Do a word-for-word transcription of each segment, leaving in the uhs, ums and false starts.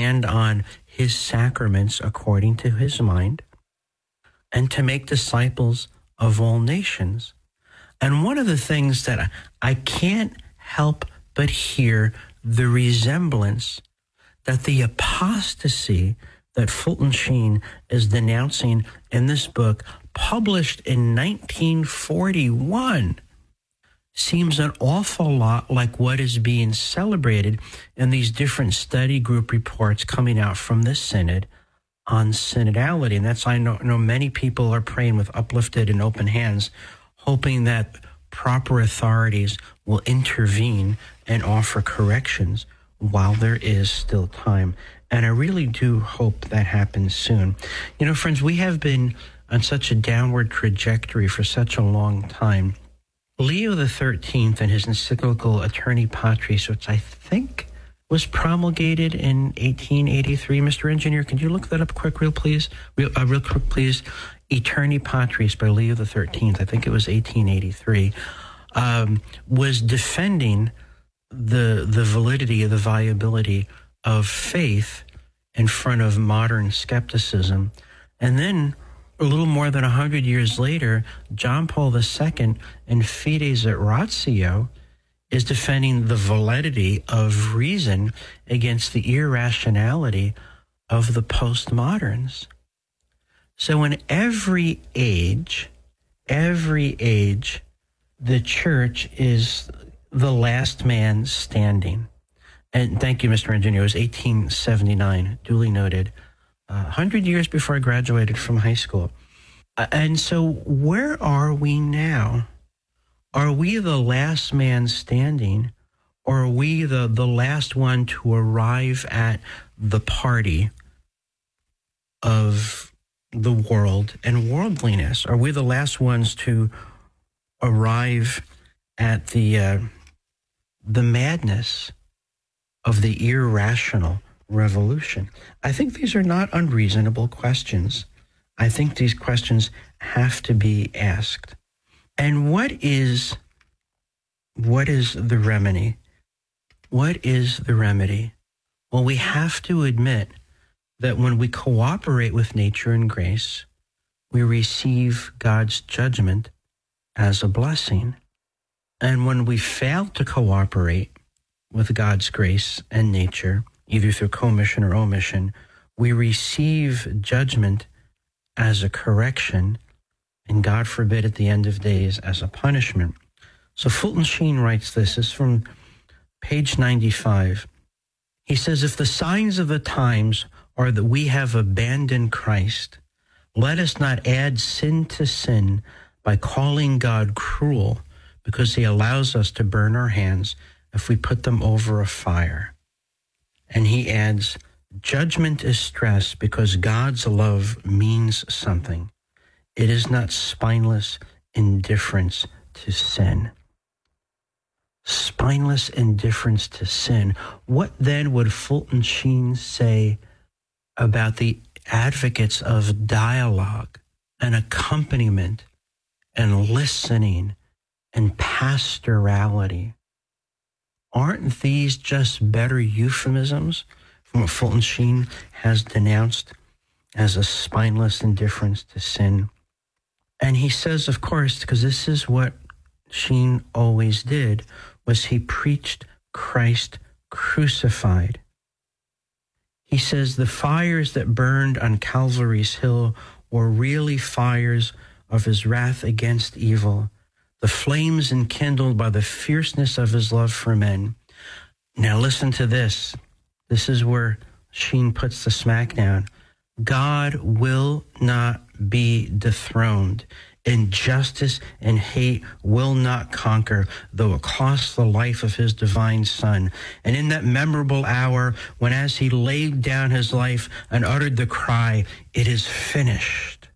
stand on his sacraments according to his mind, and to make disciples of all nations. And one of the things that I can't help but hear the resemblance that the apostasy that Fulton Sheen is denouncing in this book, published in nineteen forty-one, seems an awful lot like what is being celebrated in these different study group reports coming out from this synod on synodality. And that's, I know, know many people are praying with uplifted and open hands, hoping that proper authorities will intervene and offer corrections while there is still time. And I really do hope that happens soon. You know, friends, we have been on such a downward trajectory for such a long time. Leo the thirteenth and his encyclical Aeterni Patris, which I think was promulgated in eighteen eighty-three. Mister Engineer, could you look that up quick, real please? Real, uh, real quick, please. Aeterni Patris by Leo the thirteenth, I think it was eighteen eighty-three, um, was defending the the validity, the viability of faith in front of modern skepticism. And then a little more than one hundred years later, John Paul the Second in Fides et Ratio is defending the validity of reason against the irrationality of the postmoderns. So in every age, every age, the church is the last man standing. And thank you, Mister Engineer. It was eighteen seventy-nine, duly noted, uh, one hundred years before I graduated from high school. Uh, and so where are we now? Are we the last man standing, or are we the, the last one to arrive at the party of the world and worldliness? Are we the last ones to arrive at the uh, the madness of the irrational revolution? I think these are not unreasonable questions. I think these questions have to be asked. And what is what is the remedy? What is the remedy? Well, we have to admit that when we cooperate with nature and grace, we receive God's judgment as a blessing. And when we fail to cooperate with God's grace and nature, either through commission or omission, we receive judgment as a correction, and God forbid at the end of days as a punishment. So Fulton Sheen writes this. This is from page ninety-five. He says, if the signs of the times are that we have abandoned Christ, let us not add sin to sin by calling God cruel because he allows us to burn our hands if we put them over a fire. And he adds, judgment is stress because God's love means something. It is not spineless indifference to sin. Spineless indifference to sin. What then would Fulton Sheen say about the advocates of dialogue and accompaniment and listening and pastorality? Aren't these just better euphemisms from what Fulton Sheen has denounced as a spineless indifference to sin? And he says, of course, because this is what Sheen always did, was he preached Christ crucified. He says the fires that burned on Calvary's hill were really fires of his wrath against evil, the flames enkindled by the fierceness of his love for men. Now listen to this. This is where Sheen puts the smack down. God will not be dethroned. Injustice and hate will not conquer, though it costs the life of his divine Son. And in that memorable hour, when as he laid down his life and uttered the cry, it is finished,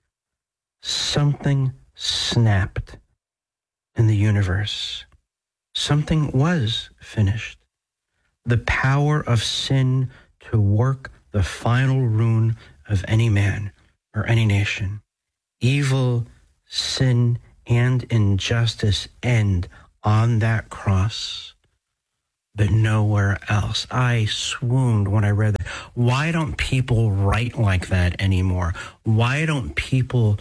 something snapped in the universe. Something was finished. The power of sin to work the final ruin of any man or any nation. Evil, sin, and injustice end on that cross. but nowhere else. I swooned when I read that. Why don't people write like that anymore? Why don't people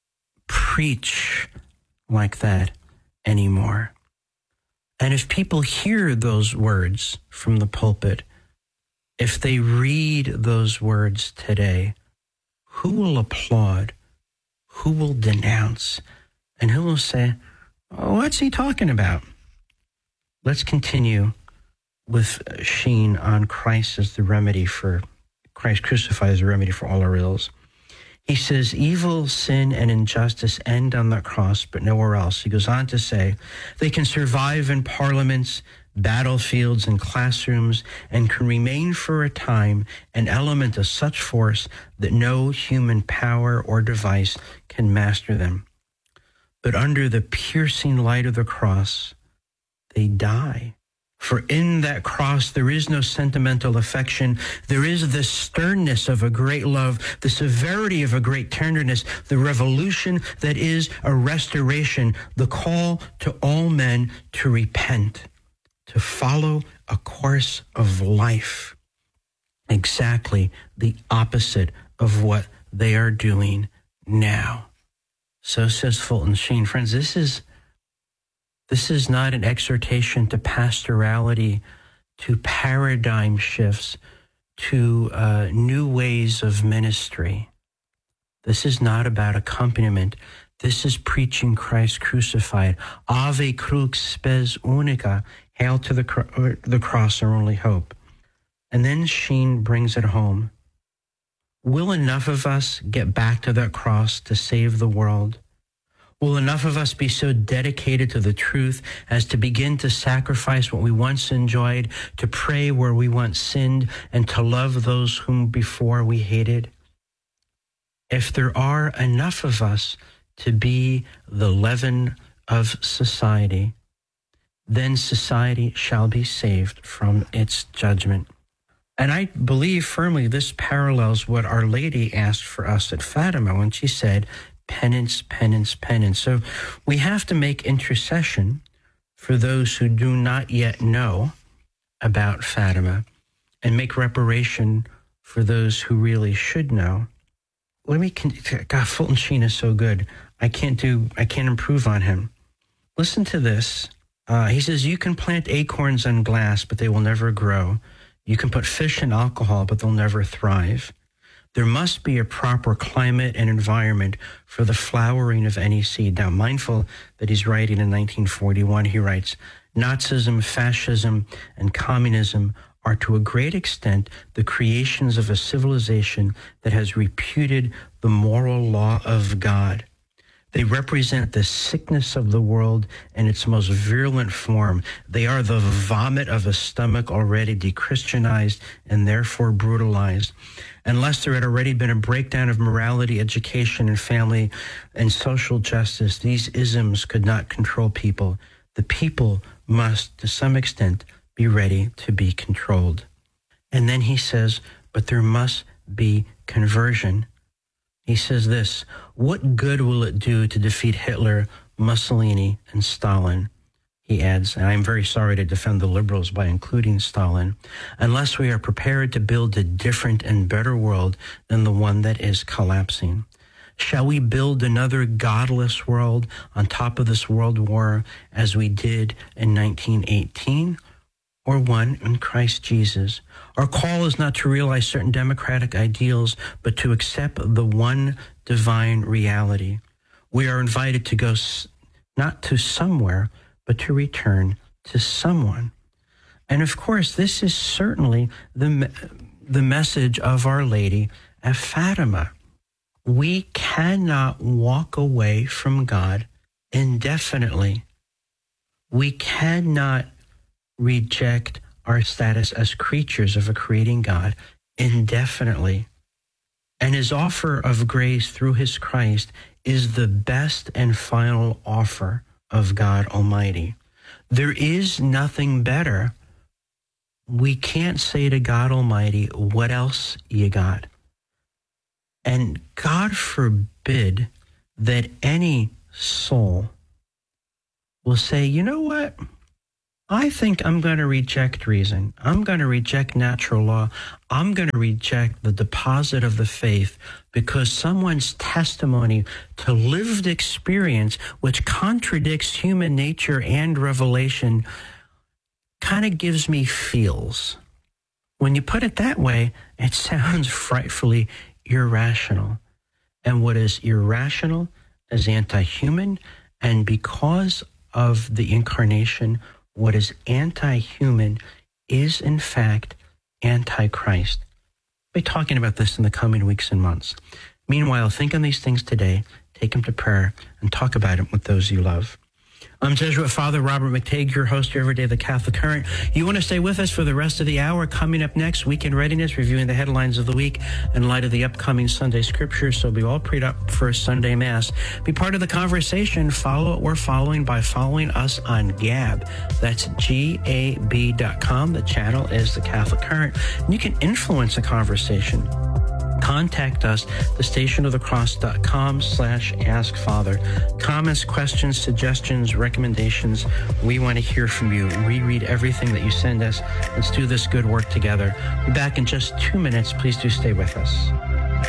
preach like that anymore? And if people hear those words from the pulpit, if they read those words today, who will applaud? Who will denounce? And who will say, oh, what's he talking about? Let's continue with Sheen on Christ as the remedy for, Christ crucified as the remedy for all our ills. He says, evil, sin, and injustice end on the cross, but nowhere else. He goes on to say, they can survive in parliaments, battlefields, and classrooms, and can remain for a time an element of such force that no human power or device can master them. But under the piercing light of the cross, they die. For in that cross, there is no sentimental affection. There is the sternness of a great love, the severity of a great tenderness, the revolution that is a restoration, the call to all men to repent, to follow a course of life, exactly the opposite of what they are doing now. So says Fulton Sheen. Friends, this is This is not an exhortation to pastorality, to paradigm shifts, to uh, new ways of ministry. This is not about accompaniment. This is preaching Christ crucified. Ave crux spes unica. Hail to the, cr- the cross, our only hope. And then Sheen brings it home. Will enough of us get back to that cross to save the world? Will enough of us be so dedicated to the truth as to begin to sacrifice what we once enjoyed, to pray where we once sinned, and to love those whom before we hated? If there are enough of us to be the leaven of society, then society shall be saved from its judgment. And I believe firmly this parallels what Our Lady asked for us at Fatima when she said, penance, penance, penance. So we have to make intercession for those who do not yet know about Fatima and make reparation for those who really should know. Let me, God, Fulton Sheen is so good. I can't do, I can't improve on him. Listen to this. Uh, he says, you can plant acorns on glass, but they will never grow. You can put fish in alcohol, but they'll never thrive. There must be a proper climate and environment for the flowering of any seed. Now, mindful that he's writing in nineteen forty-one, he writes, Nazism, fascism, and communism are to a great extent the creations of a civilization that has repudiated the moral law of God. They represent the sickness of the world in its most virulent form. They are the vomit of a stomach already de-Christianized and therefore brutalized. Unless there had already been a breakdown of morality, education, and family and social justice, these isms could not control people. The people must, to some extent, be ready to be controlled. And then he says, but there must be conversion. He says this, what good will it do to defeat Hitler, Mussolini, and Stalin? He adds, and I'm very sorry to defend the liberals by including Stalin, unless we are prepared to build a different and better world than the one that is collapsing. Shall we build another godless world on top of this world war as we did in nineteen eighteen? Or one in Christ Jesus? Our call is not to realize certain democratic ideals, but to accept the one divine reality. We are invited to go not to somewhere, but to return to someone. And of course, this is certainly the, the message of Our Lady at Fatima. We cannot walk away from God indefinitely. We cannot reject our status as creatures of a creating God indefinitely. And his offer of grace through his Christ is the best and final offer of God Almighty. There is nothing better. We can't say to God Almighty, what else you got? And God forbid that any soul will say, you know what? I think I'm going to reject reason. I'm going to reject natural law. I'm going to reject the deposit of the faith because someone's testimony to lived experience, which contradicts human nature and revelation, kind of gives me feels. When you put it that way, it sounds frightfully irrational. And what is irrational is anti-human. And because of the incarnation, what is anti-human is, in fact, anti-Christ. We'll be talking about this in the coming weeks and months. Meanwhile, think on these things today, take them to prayer, and talk about it with those you love. I'm Jesuit Father Robert McTague, your host every day of the Catholic Current. You want to stay with us for the rest of the hour. Coming up next, Weekend Readiness, reviewing the headlines of the week in light of the upcoming Sunday Scriptures. So be all prayed up for Sunday Mass. Be part of the conversation. Follow what we're following by following us on Gab. That's G A B dot com. The channel is the Catholic Current. And you can influence the conversation. Contact us, thestationofthecross.com slash ask Father. Comments, questions, suggestions, recommendations. We want to hear from you. Reread everything that you send us. Let's do this good work together. We'll be back in just two minutes. Please do stay with us.